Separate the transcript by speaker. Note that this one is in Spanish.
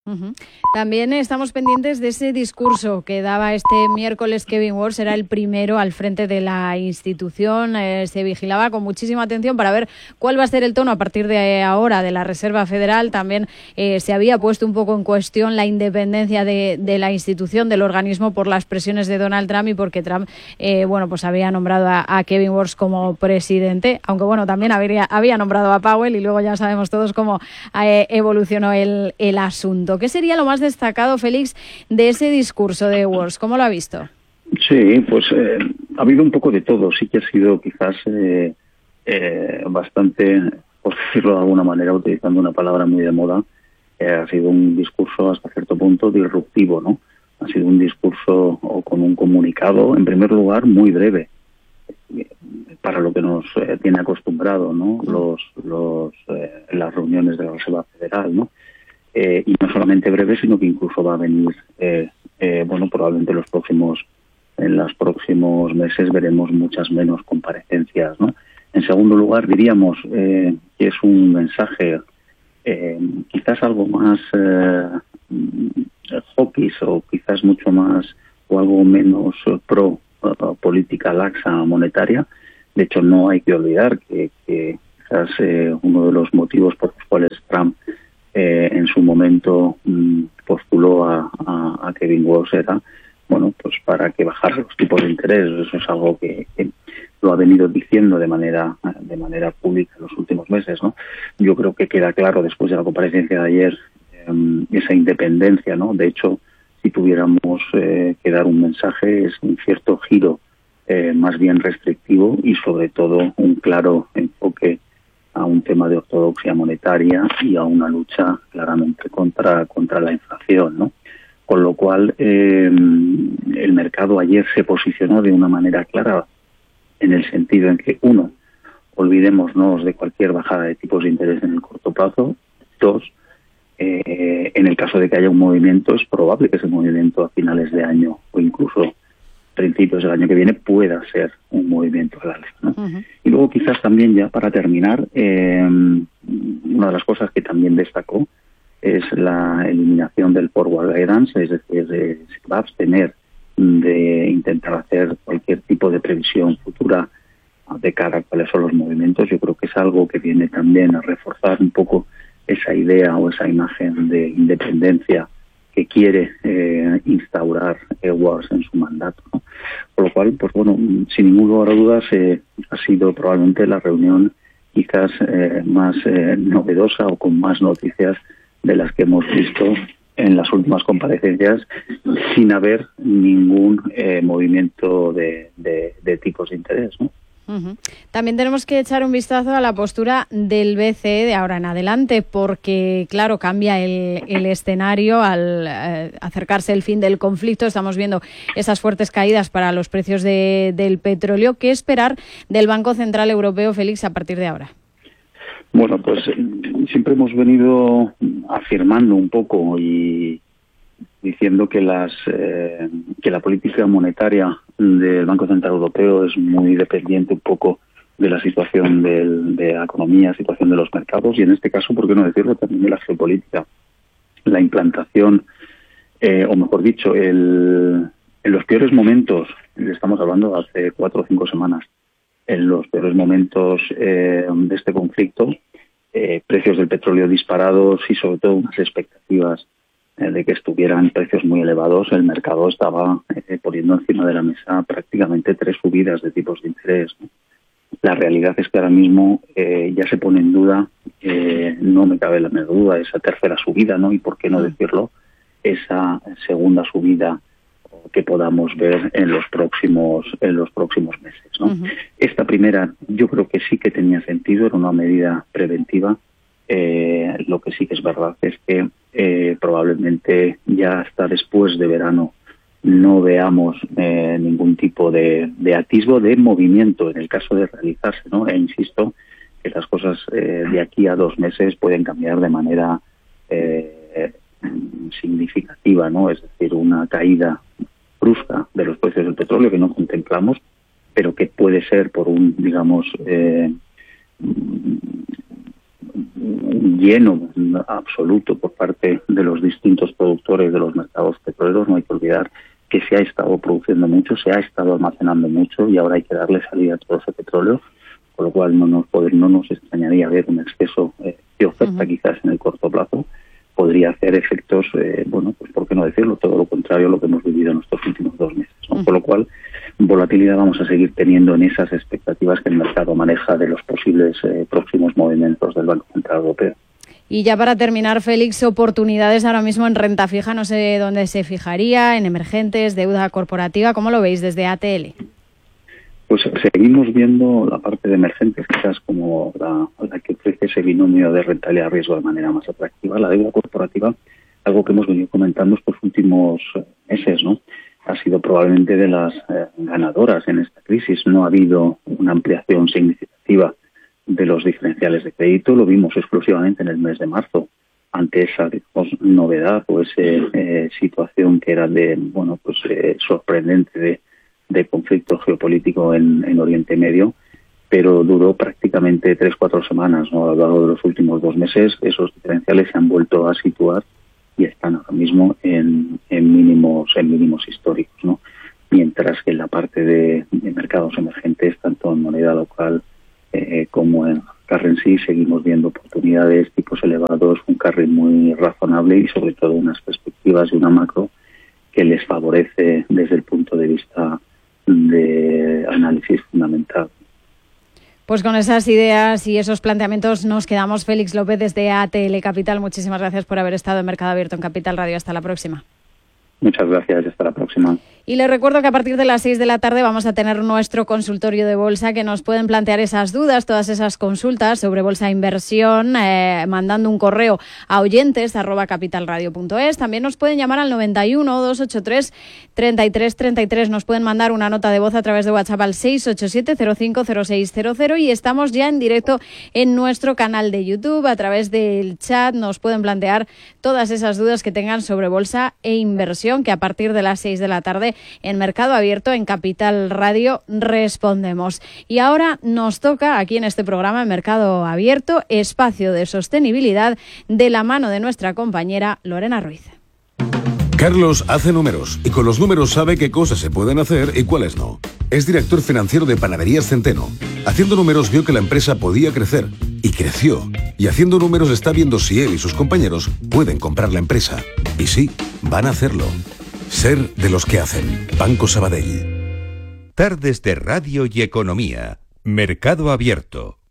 Speaker 1: Ujú. También estamos pendientes de ese discurso que daba este miércoles Kevin Walsh. Era el primero al frente de la institución. Se vigilaba con muchísima atención para ver cuál va a ser el tono a partir de ahora de la Reserva Federal. También se había puesto un poco en cuestión la independencia de la institución, del organismo, por las presiones de Donald Trump y porque Trump pues había nombrado a Kevin Walsh como presidente, aunque también había nombrado a Powell, y luego ya sabemos todos cómo evolucionó el asunto. ¿Qué sería lo más destacado, Félix, de ese discurso de Walsh? ¿Cómo lo ha visto?
Speaker 2: Sí, pues ha habido un poco de todo. Sí que ha sido quizás bastante, por decirlo de alguna manera, utilizando una palabra muy de moda, ha sido un discurso hasta cierto punto disruptivo, ¿no? Ha sido un discurso o con un comunicado, en primer lugar, muy breve, para lo que nos tiene acostumbrado, ¿no? Las reuniones de la Reserva Federal, ¿no? Y no solamente breve, sino que incluso va a venir, probablemente en los próximos meses veremos muchas menos comparecencias, ¿no? En segundo lugar, diríamos que es un mensaje quizás algo más hawkish, o quizás mucho más o algo menos pro política laxa monetaria. De hecho, no hay que olvidar que quizás uno de los motivos por los cuales Trump en su momento postuló a Kevin Walsh era, pues para que bajara los tipos de interés. Eso es algo que lo ha venido diciendo de manera pública en los últimos meses, ¿no? Yo creo que queda claro después de la comparecencia de ayer esa independencia, ¿no? De hecho, si tuviéramos que dar un mensaje, es un cierto giro más bien restrictivo y sobre todo un claro enfoque a un tema de ortodoxia monetaria y a una lucha claramente contra la inflación, ¿no? Con lo cual el mercado ayer se posicionó de una manera clara, en el sentido en que, uno, olvidémonos de cualquier bajada de tipos de interés en el corto plazo. Dos, en el caso de que haya un movimiento, es probable que ese movimiento a finales de año o incluso principios del año que viene pueda ser un movimiento al alza, ¿no? Uh-huh. Y luego quizás también, ya para terminar, una de las cosas que también destacó es la eliminación del forward guidance, es decir, se va a abstener de intentar hacer cualquier tipo de previsión futura de cara a cuáles son los movimientos. Yo creo que es algo que viene también a reforzar un poco esa idea o esa imagen de independencia que quiere instaurar Walsh en su mandato, ¿no? Por lo cual, pues sin ningún lugar a dudas, ha sido probablemente la reunión quizás más novedosa o con más noticias de las que hemos visto en las últimas comparecencias, sin haber ningún movimiento de tipos de interés, ¿no?
Speaker 1: Uh-huh. También tenemos que echar un vistazo a la postura del BCE de ahora en adelante, porque claro, cambia el escenario al acercarse el fin del conflicto. Estamos viendo esas fuertes caídas para los precios del petróleo. ¿Qué esperar del Banco Central Europeo, Félix, a partir de ahora?
Speaker 2: Bueno, pues siempre hemos venido afirmando un poco y diciendo que la política monetaria del Banco Central Europeo es muy dependiente un poco de la situación de la economía, situación de los mercados, y en este caso, por qué no decirlo, también de la geopolítica. La implantación, o mejor dicho, en los peores momentos, estamos hablando hace 4 o 5 semanas, en los peores momentos de este conflicto, precios del petróleo disparados y sobre todo unas expectativas de que estuvieran precios muy elevados. El mercado estaba poniendo encima de la mesa prácticamente 3 subidas de tipos de interés, ¿no? La realidad es que ahora mismo ya se pone en duda, no me cabe la menor duda, esa tercera subida, ¿no? Y por qué no decirlo, esa segunda subida que podamos ver en los próximos meses, ¿no? Uh-huh. Esta primera yo creo que sí que tenía sentido, era una medida preventiva. Lo que sí que es verdad es que probablemente ya hasta después de verano no veamos ningún tipo de atisbo de movimiento en el caso de realizarse, ¿no? E insisto que las cosas de aquí a 2 meses pueden cambiar de manera significativa, ¿no? Es decir, una caída brusca de los precios del petróleo que no contemplamos, pero que puede ser por un, digamos, lleno absoluto por parte de los distintos productores de los mercados petroleros. No hay que olvidar que se ha estado produciendo mucho, se ha estado almacenando mucho y ahora hay que darle salida a todo ese petróleo, con lo cual no nos extrañaría ver un exceso de oferta quizás en el corto plazo. Podría hacer efectos, pues por qué no decirlo, todo lo contrario a lo que hemos vivido en estos últimos 2 meses, ¿no? Con lo cual, volatilidad vamos a seguir teniendo en esas expectativas que el mercado maneja de los posibles próximos movimientos del Banco Central Europeo.
Speaker 1: Y ya para terminar, Félix, oportunidades ahora mismo en renta fija, no sé dónde se fijaría, en emergentes, deuda corporativa, ¿cómo lo veis desde ATL?
Speaker 2: Pues seguimos viendo la parte de emergentes quizás como la que ofrece ese binomio de rentabilidad riesgo de manera más atractiva. La deuda corporativa, algo que hemos venido comentando estos últimos meses, ¿no? Ha sido probablemente de las ganadoras en esta crisis. No ha habido una ampliación significativa de los diferenciales de crédito. Lo vimos exclusivamente en el mes de marzo, ante esa novedad o esa situación que era sorprendente de conflicto geopolítico en Oriente Medio, pero duró prácticamente 3-4 semanas, ¿no? A lo largo de los últimos 2 meses esos diferenciales se han vuelto a situar y están ahora mismo en mínimos históricos, ¿no? Mientras que en la parte de mercados emergentes, tanto en moneda local como en currency, seguimos viendo oportunidades, tipos elevados, un carry muy razonable y sobre todo unas perspectivas y una macro que les favorece desde el punto de vista de análisis fundamental.
Speaker 1: Pues con esas ideas y esos planteamientos nos quedamos. Félix López desde ATL Capital, muchísimas gracias por haber estado en Mercado Abierto en Capital Radio. Hasta la próxima.
Speaker 2: Muchas gracias y hasta la próxima.
Speaker 1: Y les recuerdo que a partir de las 6 de la tarde vamos a tener nuestro consultorio de bolsa, que nos pueden plantear esas dudas, todas esas consultas sobre bolsa e inversión, mandando un correo a oyentes@capitalradio.es. También nos pueden llamar al 91-283-3333. Nos pueden mandar una nota de voz a través de WhatsApp al 687-050600 y estamos ya en directo en nuestro canal de YouTube. A través del chat nos pueden plantear todas esas dudas que tengan sobre bolsa e inversión, que a partir de las 6 de la tarde en Mercado Abierto, en Capital Radio, respondemos. Y ahora nos toca, aquí en este programa, en Mercado Abierto, espacio de sostenibilidad, de la mano de nuestra compañera Lorena Ruiz.
Speaker 3: Carlos hace números y con los números sabe qué cosas se pueden hacer y cuáles no. Es director financiero de Panaderías Centeno. Haciendo números vio que la empresa podía crecer y creció. Y haciendo números está viendo si él y sus compañeros pueden comprar la empresa. Y sí, van a hacerlo. Ser de los que hacen. Banco Sabadell.
Speaker 4: Tardes de Radio y Economía. Mercado Abierto.